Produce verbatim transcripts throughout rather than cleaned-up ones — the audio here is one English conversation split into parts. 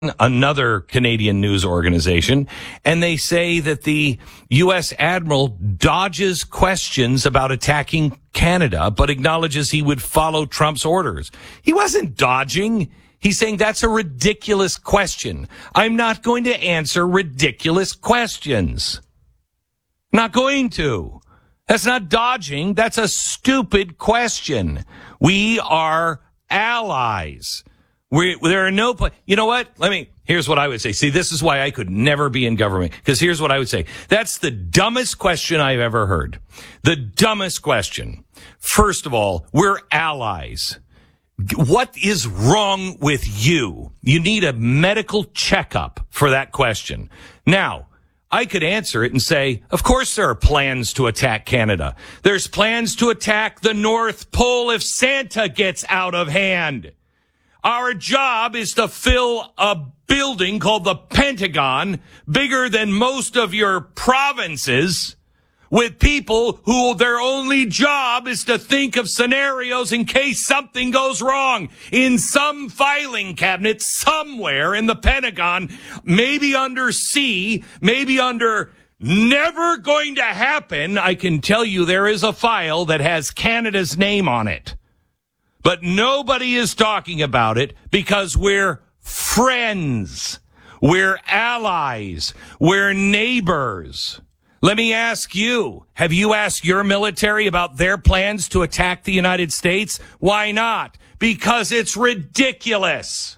another Canadian news organization, and they say that the U S admiral dodges questions about attacking Canada, but acknowledges he would follow Trump's orders. He wasn't dodging. He's saying that's a ridiculous question. I'm not going to answer ridiculous questions. Not going to. That's not dodging. That's a stupid question. We are allies. We, there are no, you know what? Let me, here's what I would say. See, this is why I could never be in government. Because here's what I would say. That's the dumbest question I've ever heard. The dumbest question. First of all, we're allies. What is wrong with you? You need a medical checkup for that question. Now, I could answer it and say, of course there are plans to attack Canada. There's plans to attack the North Pole if Santa gets out of hand. Our job is to fill a building called the Pentagon, bigger than most of your provinces, with people who their only job is to think of scenarios in case something goes wrong in some filing cabinet somewhere in the Pentagon, maybe under C, maybe under never going to happen. I can tell you there is a file that has Canada's name on it. But nobody is talking about it because we're friends. We're allies. We're neighbors. Let me ask you, have you asked your military about their plans to attack the United States? Why not? Because it's ridiculous.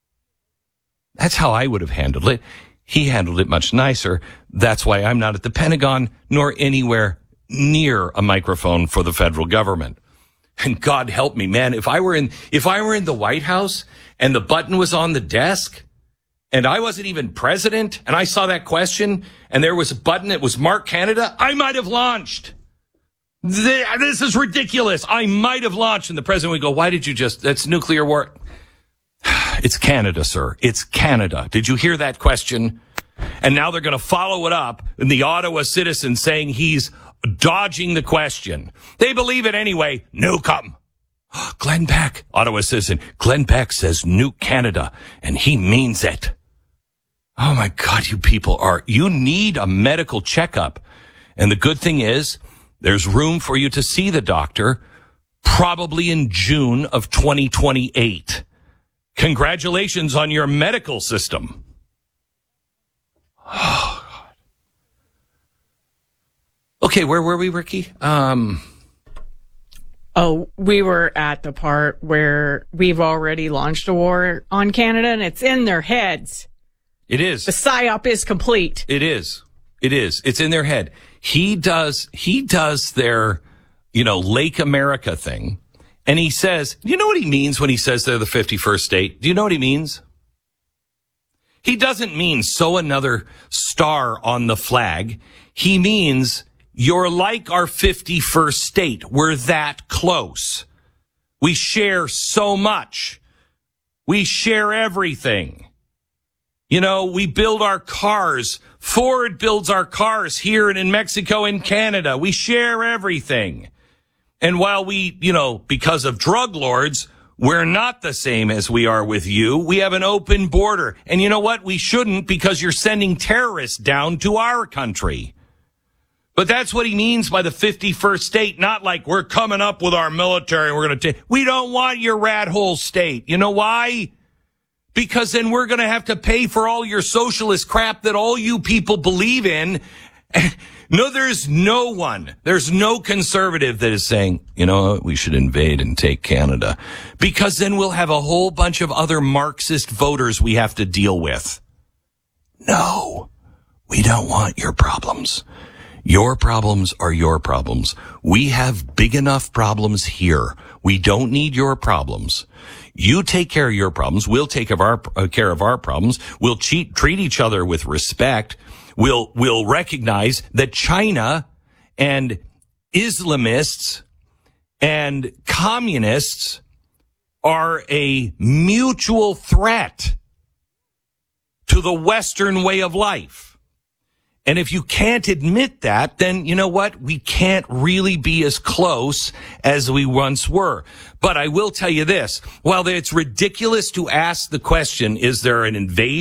That's how I would have handled it. He handled it much nicer. That's why I'm not at the Pentagon nor anywhere near a microphone for the federal government. And God help me, man, if I were in, if I were in the White House and the button was on the desk and I wasn't even president and I saw that question and there was a button that was marked Canada, I might have launched. This is ridiculous. I might have launched. And the president would go, why did you just, that's nuclear war. It's Canada, sir. It's Canada. Did you hear that question? And now they're going to follow it up in the Ottawa Citizen saying he's dodging the question. They believe it anyway. Nuke 'em. Glenn Beck, Ottawa Citizen. Glenn Beck says nuke Canada, and he means it. Oh my God, you people are, you need a medical checkup. And the good thing is, there's room for you to see the doctor probably in June of twenty twenty-eight. Congratulations on your medical system. Oh, God. Okay, where were we, Ricky? Um, oh, we were at the part where we've already launched a war on Canada, and it's in their heads. It is. The psyop is complete. It is. It is. It's in their head. He does, he does their, you know, Lake America thing. And he says, do you know what he means when he says they're the fifty-first state? Do you know what he means? He doesn't mean sew another star on the flag. He means you're like our fifty-first state. We're that close. We share so much. We share everything. You know, we build our cars. Ford builds our cars here and in Mexico and Canada. We share everything. And while we, you know, because of drug lords, we're not the same as we are with you. We have an open border. And you know what? We shouldn't, because you're sending terrorists down to our country. But that's what he means by the fifty-first state. Not like we're coming up with our military and we're going to take. We don't want your rat hole state. You know why? Because then we're going to have to pay for all your socialist crap that all you people believe in. No, there's no one. There's no conservative that is saying, you know, we should invade and take Canada. Because then we'll have a whole bunch of other Marxist voters we have to deal with. No, we don't want your problems. Your problems are your problems. We have big enough problems here. We don't need your problems. You take care of your problems. We'll take of our, uh, care of our problems. We'll cheat, treat each other with respect. We'll, we'll recognize that China and Islamists and communists are a mutual threat to the Western way of life. And if you can't admit that, then you know what? We can't really be as close as we once were. But I will tell you this. While it's ridiculous to ask the question, is there an invasion